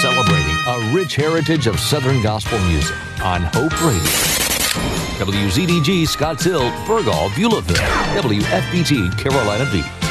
celebrating a rich heritage of Southern gospel music on Hope Radio. WZDG Scotts Hill, Burgaw, Beulahville, WFBT Carolina Beach.